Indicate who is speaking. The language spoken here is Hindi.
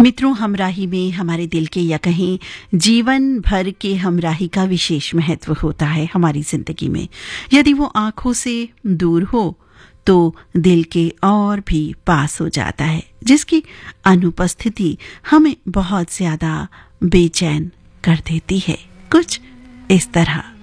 Speaker 1: मित्रों, हमराही में हमारे दिल के या कहीं जीवन भर के हमराही का विशेष महत्व होता है हमारी जिंदगी में। यदि वो आंखों से दूर हो तो दिल के और भी पास हो जाता है, जिसकी अनुपस्थिति हमें बहुत ज्यादा बेचैन कर देती है। कुछ इस तरह।